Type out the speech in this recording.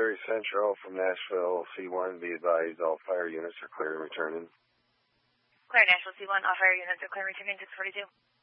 Military Central from Nashville, C1, be advised all fire units are clear and returning. Clear, Nashville C1, all fire units are clear and returning 642.